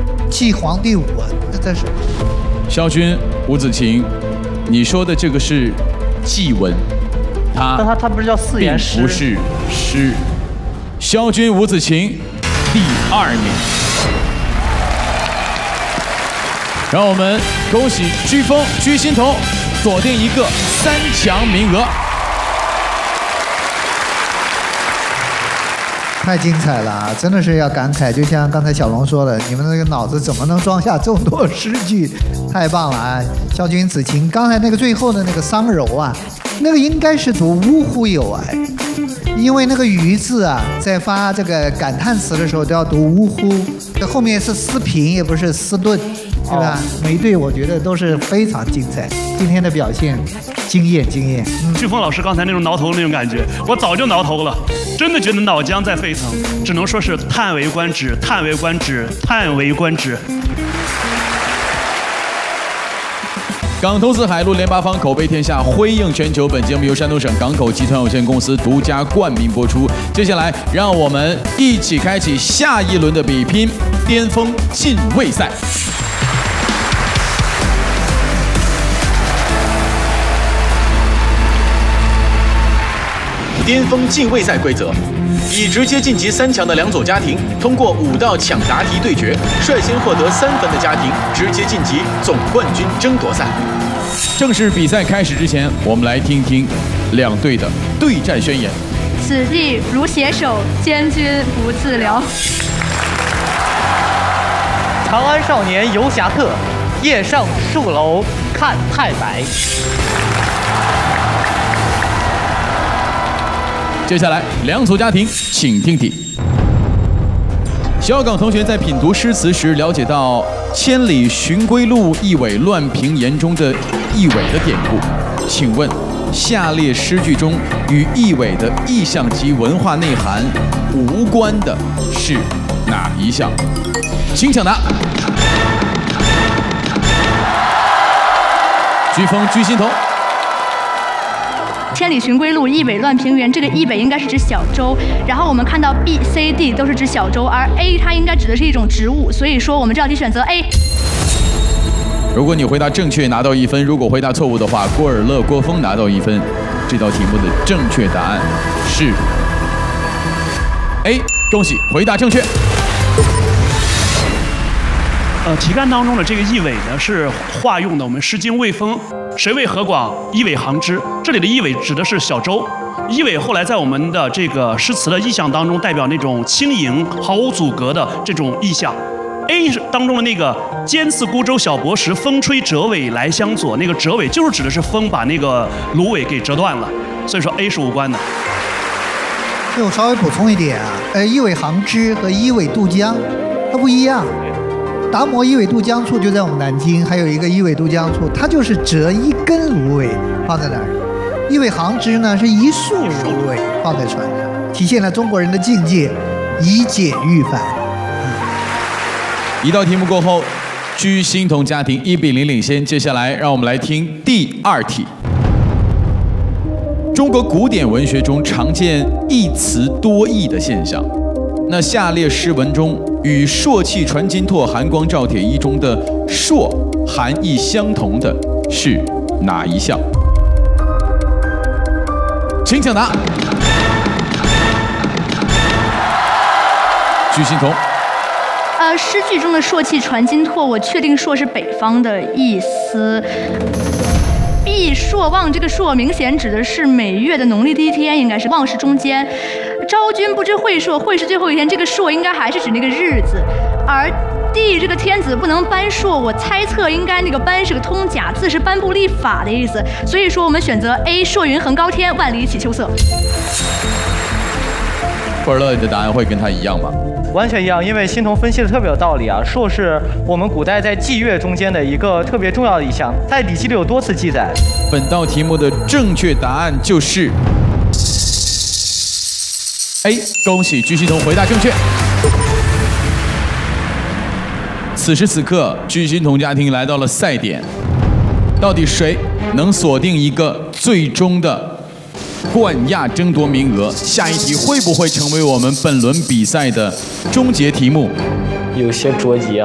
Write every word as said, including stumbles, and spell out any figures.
祭皇帝武啊，那这是。 萧军、吴子晴，你说的这个是祭文，它但它它不是叫四言诗？ 不是诗。萧军、吴子晴，第二名。让我们恭喜鞠风、鞠欣彤锁定一个三强名额。 太精彩了，真的是要感慨。就像刚才小龙说的，你们那个脑子怎么能装下这么多诗句？太棒了啊！萧军、子晴，刚才那个最后的那个桑柔啊，那个应该是读呜呼有哎，因为那个鱼字啊，在发这个感叹词的时候都要读呜呼，这后面是思平，也不是思顿，对吧？哦、每一对我觉得都是非常精彩，今天的表现惊艳惊艳。 嗯，鞠风老师刚才那种挠头的那种感觉，我早就挠头了。真的觉得脑浆在沸腾，只能说是叹为观止，叹为观止，叹为观止。 港投资海陆联八方口碑天下，辉映全球。本节目由山东省港口集团有限公司独家冠名播出。接下来，让我们一起开启下一轮的比拼——巅峰进位赛。巅峰进位赛规则：已直接晋级三强的两组家庭，通过五道抢答题对决，率先获得三分的家庭直接晋级总冠军争夺赛。正式比赛开始之前，我们来听听两队的对战宣言。 此地如携手，监军不自聊。 长安少年游侠客，夜上戍楼看太白。 接下来，两组家庭，请听题。小港同学在品读诗词时，了解到“千里寻归路，一苇乱平原”中的“一苇”的典故。请问，下列诗句中与“一苇”的意象及文化内涵无关的是哪一项？请抢答。鞠风、鞠欣彤。 千里寻归路，一苇乱平原。这个一苇应该是指小舟，然后我们看到 B、C、D 都是指小舟，而 A 它应该指的是一种植物，所以说我们这道题选择 A。 如果你回答正确，拿到一分；如果回答错误的话，郭尔乐、郭峰拿到一分。这道题目的正确答案是 A， 恭喜回答正确。 呃，题干当中的这个一苇呢，是化用的我们《诗经·卫风》“谁为河广，一苇航之”。这里的一苇指的是小舟。一苇后来在我们的这个诗词的意象当中，代表那种轻盈、毫无阻隔的这种意象。A 当中的那个“尖刺孤舟小泊时，风吹折尾来相左”，那个折尾就是指的是风把那个芦苇给折断了，所以说 A 是无关的。 对，我稍微补充一点啊，呃，一苇航之和一苇渡江它不一样。达摩一苇渡江处就在我们南京，还有一个一苇渡江处，它就是折一根芦苇放在那儿。一苇航之呢是一束芦苇放在船上，体现了中国人的境界，以简驭繁。 一道题目过后，鞠欣彤家庭一比零领先。接下来，让我们来听第二题。中国古典文学中常见一词多义的现象，那下列诗文中与“朔气传金柝，寒光照铁衣”中的“朔”含义相同的是哪一项？请抢答。鞠欣彤。 呃，诗句中的“朔气传金柝”，我确定“朔”是北方的意思。B 朔望，这个“朔”明显指的是每月的农历第一天，应该是望是中间。昭君不知晦朔，晦是最后一天，这个“朔”应该还是指那个日子。而 D 这个天子不能颁朔，我猜测应该那个颁是个通假字，是颁布立法的意思。所以说我们选择 A， 朔云横高天，万里起秋色。 霍尔乐，你的答案会跟他一样吗？ 完全一样，因为欣彤分析的特别有道理啊。朔是我们古代在祭月中间的一个特别重要的一项，在《礼记》里有多次记载。 本道题目的正确答案就是 A， 恭喜鞠欣彤回答正确。此时此刻，鞠欣彤家庭来到了赛点，到底谁能锁定一个最终的冠亚争夺名额？下一题会不会成为我们本轮比赛的终结题目？ 有些着急啊。